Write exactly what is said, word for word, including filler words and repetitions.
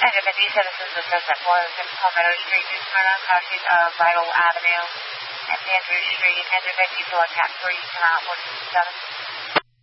United Mindy Citizens Assistant was in Palmetto Street to turn on crossing of Vital Avenue and Andrew Street. Andrew Mindy, Blood Cat three, come out one seven.